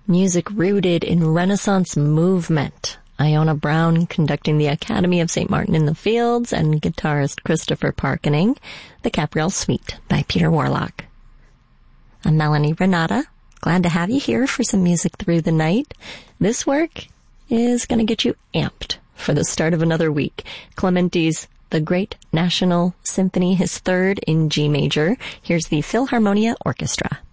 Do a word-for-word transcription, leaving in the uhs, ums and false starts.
Music rooted in Renaissance movement. Iona Brown conducting the Academy of Saint Martin in the Fields, and guitarist Christopher Parkening, the Capriel Suite by Peter Warlock. I'm Melanie Renata. Glad to have you here for some music through the night. This work is going to get you amped for the start of another week. Clementi's The Great National Symphony, his third in G major. Here's the Philharmonia Orchestra.